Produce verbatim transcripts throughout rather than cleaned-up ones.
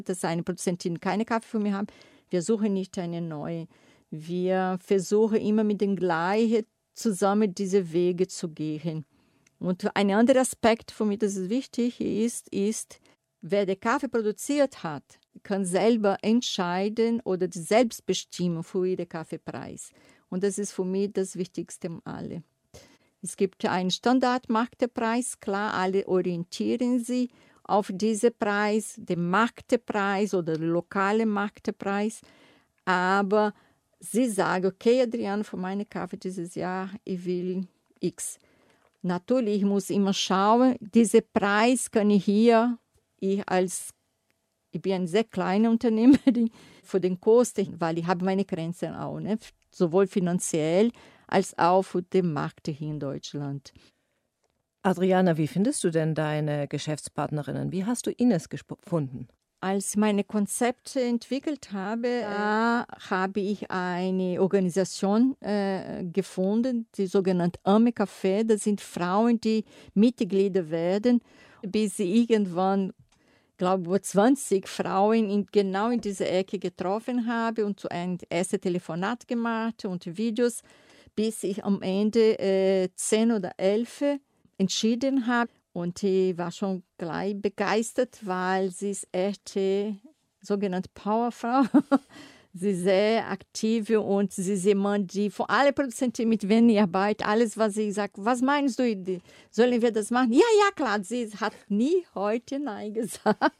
dass eine Produzentin keine Kaffee von mir hat. Wir suchen nicht eine neue. Wir versuchen immer mit den gleichen zusammen diese Wege zu gehen. Und ein anderer Aspekt für mich, das ist wichtig ist, ist, wer den Kaffee produziert hat, kann selber entscheiden oder selbst bestimmen für ihren Kaffeepreis. Und das ist für mich das Wichtigste an alle. Es gibt einen Standardmarktpreis, klar, alle orientieren sich auf diesen Preis, den Marktpreis oder den lokalen Marktpreis. Aber sie sagen, okay, Adriana, für meinen Kaffee dieses Jahr, ich will X. Natürlich, ich muss immer schauen, diesen Preis kann ich hier, ich als, ich bin ein sehr kleiner Unternehmerin, für den Kosten, weil ich habe meine Grenzen auch, ne? Sowohl finanziell als auch für den Markt hier in Deutschland. Adriana, wie findest du denn deine Geschäftspartnerinnen? Wie hast du Ines gefunden? Als ich meine Konzepte entwickelt habe, da habe ich eine Organisation äh, gefunden, die sogenannte Ame Café. Das sind Frauen, die Mitglieder werden, bis sie irgendwann, glaube ich, zwanzig Frauen in, genau in dieser Ecke getroffen habe und so ein erstes Telefonat gemacht und Videos, bis ich am Ende äh, zehn oder elf entschieden habe. Und ich war schon gleich begeistert, weil sie ist echt äh, sogenannte Powerfrau. Sie ist sehr aktiv und sie ist jemand, die von allen Produzenten, mit denen ich arbeite, alles, was sie sagt, was meinst du, sollen wir das machen? Ja, ja, klar, sie hat nie heute Nein gesagt.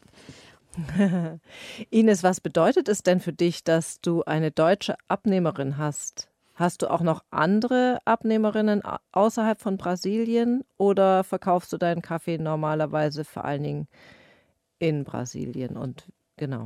Ines, was bedeutet es denn für dich, dass du eine deutsche Abnehmerin hast? Hast du auch noch andere Abnehmerinnen außerhalb von Brasilien oder verkaufst du deinen Kaffee normalerweise vor allen Dingen in Brasilien? Und genau.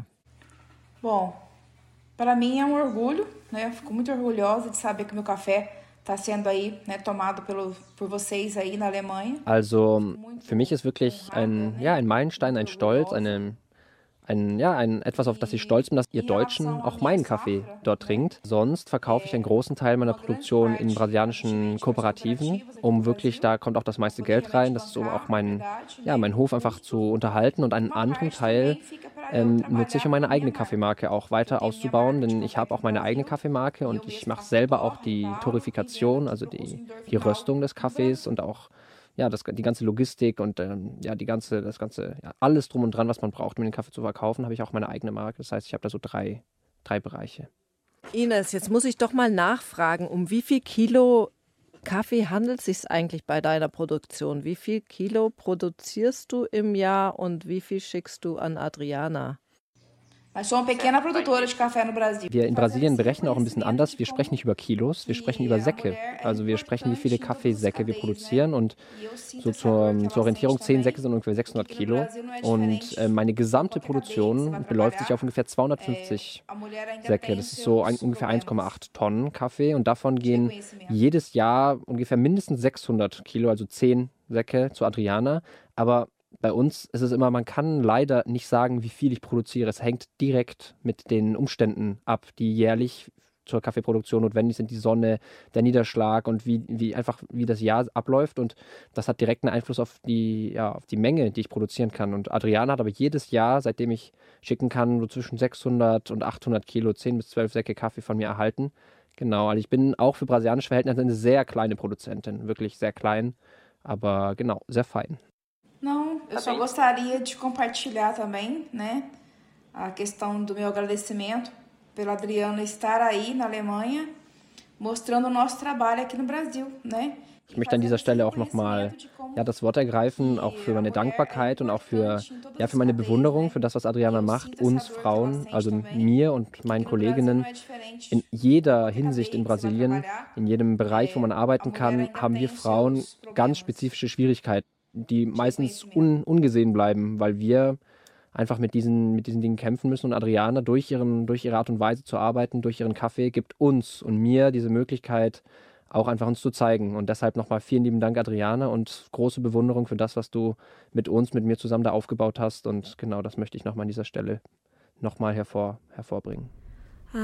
Bom, para mim é um orgulho, né? Eu fico muito orgulhosa de saber que meu café está sendo aí, né, tomado pelo, por vocês aí na Alemanha. Also für mich ist wirklich ein, ja, ein Meilenstein, ein Stolz, eine Ein, ja, ein, etwas, auf das ich stolz bin, dass ihr Deutschen auch meinen Kaffee dort trinkt. Sonst verkaufe ich einen großen Teil meiner Produktion in brasilianischen Kooperativen, um wirklich, da kommt auch das meiste Geld rein. Das ist, um auch meinen, ja, meinen Hof einfach zu unterhalten. Und einen anderen Teil ähm, nutze ich, um meine eigene Kaffeemarke auch weiter auszubauen. Denn ich habe auch meine eigene Kaffeemarke und ich mache selber auch die Torrefikation, also die, die Röstung des Kaffees und auch ja, das, die ganze Logistik und ähm, ja, die ganze, das ganze, ja, alles drum und dran, was man braucht, um den Kaffee zu verkaufen, habe ich auch meine eigene Marke. Das heißt, ich habe da so drei, drei Bereiche. Ines, jetzt muss ich doch mal nachfragen, um wie viel Kilo Kaffee handelt es sich eigentlich bei deiner Produktion? Wie viel Kilo produzierst du im Jahr und wie viel schickst du an Adriana? Mas sou uma pequena produtora de café no Brasil. Wir in Brasilien berechnen auch ein bisschen anders. Wir sprechen nicht über Kilos, wir sprechen über Säcke. Also wir sprechen, wie viele Kaffeesäcke wir produzieren. Und so zur, zur Orientierung, zehn Säcke sind ungefähr sechshundert Kilo. Und äh, meine gesamte Produktion beläuft sich auf ungefähr zweihundertfünfzig Säcke. Das ist so ein, ungefähr eins Komma acht Tonnen Kaffee. Und davon gehen jedes Jahr ungefähr mindestens sechshundert Kilo, also zehn Säcke zu Adriana. Aber bei uns ist es immer, man kann leider nicht sagen, wie viel ich produziere. Es hängt direkt mit den Umständen ab, die jährlich zur Kaffeeproduktion notwendig sind. Die Sonne, der Niederschlag und wie, wie einfach wie das Jahr abläuft. Und das hat direkten Einfluss auf die, ja, auf die Menge, die ich produzieren kann. Und Adriana hat aber jedes Jahr, seitdem ich schicken kann, so zwischen sechshundert und achthundert Kilo, zehn bis zwölf Säcke Kaffee von mir erhalten. Genau, also ich bin auch für brasilianische Verhältnisse eine sehr kleine Produzentin. Wirklich sehr klein, aber genau, sehr fein. Não, eu só gostaria de compartilhar também, né, a questão do meu agradecimento pela Adriana estar aí na Alemanha, mostrando o nosso trabalho aqui no Brasil, né? Ich möchte an dieser Stelle auch nochmal ja, das Wort ergreifen, auch für meine Dankbarkeit und auch für, ja, für meine Bewunderung für das, was Adriana macht, uns Frauen, also mir und meinen Kolleginnen. In jeder Hinsicht in Brasilien, in jedem Bereich, wo man arbeiten kann, haben wir Frauen ganz spezifische Schwierigkeiten, die meistens un, ungesehen bleiben, weil wir einfach mit diesen, mit diesen Dingen kämpfen müssen. Und Adriana durch, ihren, durch ihre Art und Weise zu arbeiten, durch ihren Kaffee, gibt uns und mir diese Möglichkeit, auch einfach uns zu zeigen. Und deshalb nochmal vielen lieben Dank, Adriana, und große Bewunderung für das, was du mit uns, mit mir zusammen da aufgebaut hast. Und genau das möchte ich nochmal an dieser Stelle nochmal hervor, hervorbringen.